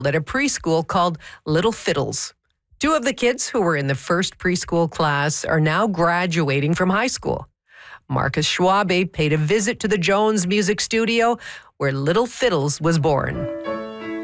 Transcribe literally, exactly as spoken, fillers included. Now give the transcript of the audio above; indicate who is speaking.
Speaker 1: at a preschool called Little Fiddles. Two of the kids who were in the first preschool class are now graduating from high school. Marcus Schwabe paid a visit to the Jones Music Studio, where Little Fiddles was born.